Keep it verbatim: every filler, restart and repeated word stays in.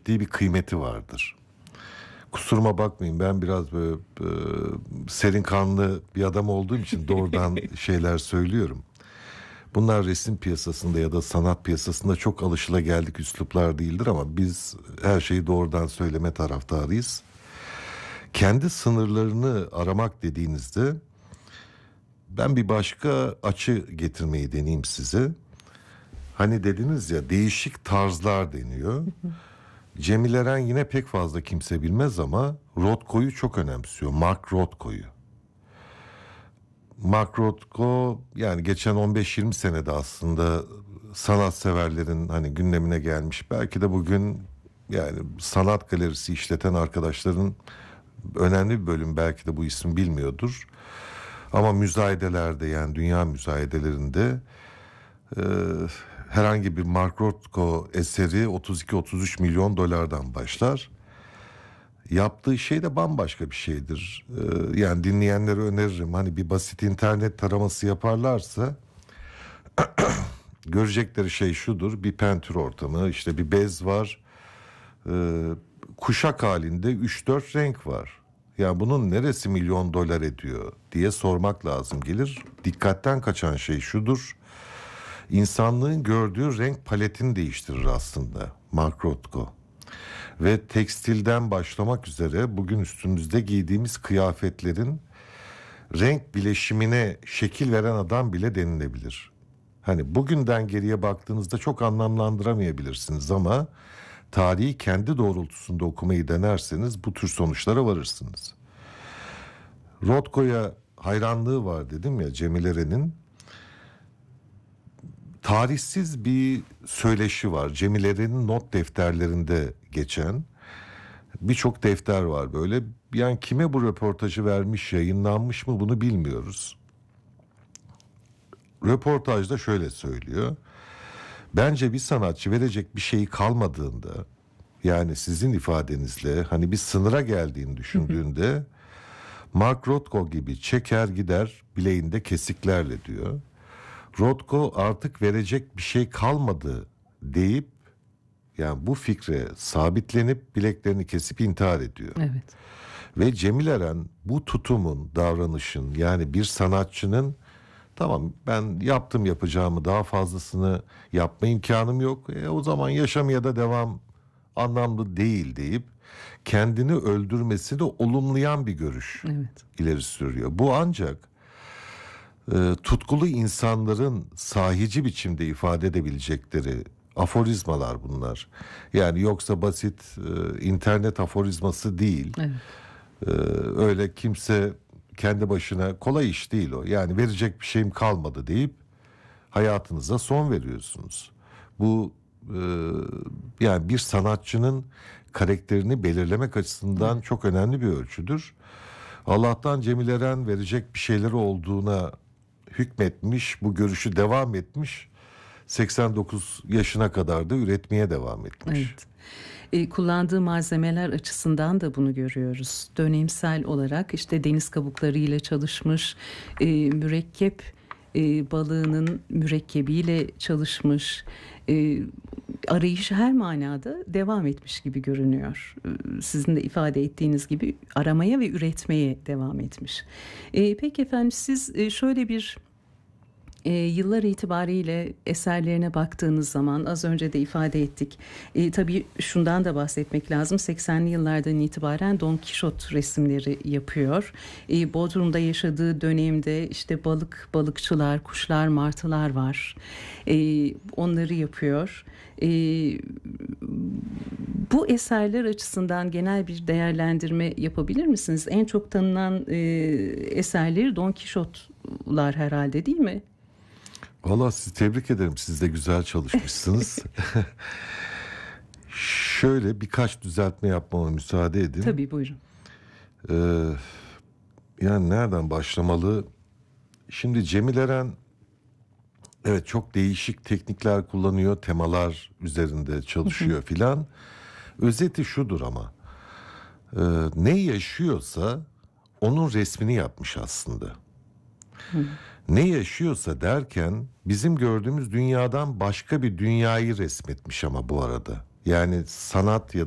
ciddi bir kıymeti vardır. Kusuruma bakmayın, ben biraz böyle e, serin kanlı bir adam olduğum için doğrudan şeyler söylüyorum. Bunlar resim piyasasında ya da sanat piyasasında çok alışılageldik üsluplar değildir ama biz her şeyi doğrudan söyleme taraftarıyız. Kendi sınırlarını aramak dediğinizde ben bir başka açı getirmeyi deneyeyim size. Hani dediniz ya, değişik tarzlar deniyor. Cemil Eren yine pek fazla kimse bilmez ama Rothko'yu çok önemsiyor. Mark Rothko'yu. Mark Rothko yani geçen on beş yirmi senede aslında sanatseverlerin hani gündemine gelmiş. Belki de bugün yani sanat galerisi işleten arkadaşların önemli bir bölüm belki de bu ismi bilmiyordur. Ama müzayedelerde, yani dünya müzayedelerinde e, herhangi bir Mark Rothko eseri otuz iki otuz üç milyon dolardan başlar. Yaptığı şey de bambaşka bir şeydir. Ee, yani dinleyenlere öneririm. Hani bir basit internet taraması yaparlarsa görecekleri şey şudur: bir pentür ortamı, işte bir bez var, ee, kuşak halinde üç dört renk var. Ya bunun neresi milyon dolar ediyor diye sormak lazım gelir. Dikkatten kaçan şey şudur: İnsanlığın gördüğü renk paletini değiştirir aslında Mark Rothko. Ve tekstilden başlamak üzere bugün üstümüzde giydiğimiz kıyafetlerin renk bileşimine şekil veren adam bile denilebilir. Hani bugünden geriye baktığınızda çok anlamlandıramayabilirsiniz ama tarihi kendi doğrultusunda okumayı denerseniz bu tür sonuçlara varırsınız. Rothko'ya hayranlığı var dedim ya, Cemil Eren'in. Tarihsiz bir söyleşi var. Cemil Eren'in not defterlerinde geçen birçok defter var böyle. Yani kime bu röportajı vermiş, yayınlanmış mı bunu bilmiyoruz. Röportajda şöyle söylüyor: bence bir sanatçı verecek bir şeyi kalmadığında, yani sizin ifadenizle hani bir sınıra geldiğini düşündüğünde Mark Rothko gibi çeker gider bileğinde kesiklerle diyor. Rothko artık verecek bir şey kalmadı deyip yani bu fikre sabitlenip bileklerini kesip intihar ediyor. Evet. Ve Cemil Eren bu tutumun, davranışın, yani bir sanatçının tamam ben yaptım yapacağımı, daha fazlasını yapma imkanım yok, e, o zaman yaşamaya da devam anlamlı değil deyip kendini öldürmesini olumlayan bir görüş Evet. ileri sürüyor. Bu ancak e, tutkulu insanların sahici biçimde ifade edebilecekleri aforizmalar bunlar. Yani yoksa basit e, internet aforizması değil. Evet. E, öyle kimse kendi başına, kolay iş değil o. Yani verecek bir şeyim kalmadı deyip hayatınıza son veriyorsunuz. Bu e, yani bir sanatçının karakterini belirlemek açısından Evet. çok önemli bir ölçüdür. Allah'tan Cemil Eren verecek bir şeyleri olduğuna hükmetmiş, bu görüşü devam etmiş. seksen dokuz yaşına kadar da üretmeye devam etmiş. Evet. E, kullandığı malzemeler açısından da bunu görüyoruz. Dönemsel olarak işte deniz kabuklarıyla çalışmış, e, mürekkep e, balığının mürekkebiyle çalışmış, e, arayışı her manada devam etmiş gibi görünüyor. E, sizin de ifade ettiğiniz gibi aramaya ve üretmeye devam etmiş. E, peki efendim, siz e, şöyle bir E, yıllar itibariyle eserlerine baktığınız zaman, az önce de ifade ettik. E, tabii şundan da bahsetmek lazım. seksenli yıllardan itibaren Don Kişot resimleri yapıyor. E, Bodrum'da yaşadığı dönemde işte balık, balıkçılar, kuşlar, martılar var. E, onları yapıyor. E, bu eserler açısından genel bir değerlendirme yapabilir misiniz? En çok tanınan e, eserleri Don Kişotlar herhalde, değil mi? Vallahi sizi tebrik ederim. Siz de güzel çalışmışsınız. Şöyle birkaç düzeltme yapmama müsaade edin. Tabii, buyurun. Ee, yani nereden başlamalı? Şimdi Cemil Eren evet çok değişik teknikler kullanıyor. Temalar üzerinde çalışıyor filan. Özeti şudur ama. E, ne yaşıyorsa onun resmini yapmış aslında. Hı. Ne yaşıyorsa derken bizim gördüğümüz dünyadan başka bir dünyayı resmetmiş ama bu arada. Yani sanat ya